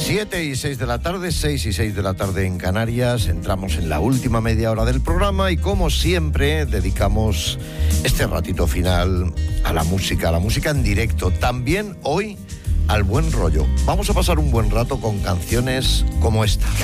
7 y 6 de la tarde, 6 y 6 de la tarde en Canarias. Entramos en la última media hora del programa y, como siempre, dedicamos este ratito final a la música en directo. También hoy al buen rollo. Vamos a pasar un buen rato con canciones como esta.